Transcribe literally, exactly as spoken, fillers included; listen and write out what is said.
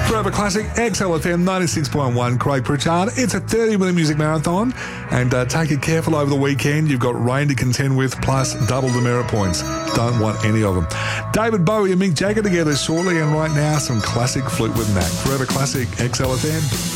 Forever Classic, X L F M ninety-six point one, Craig Pritchard. It's a thirty-minute music marathon, and uh, take it careful over the weekend. You've got rain to contend with, plus double demerit points. Don't want any of them. David Bowie and Mick Jagger together shortly, and right now, some classic Fleetwood Mac. Forever Classic, X L F M.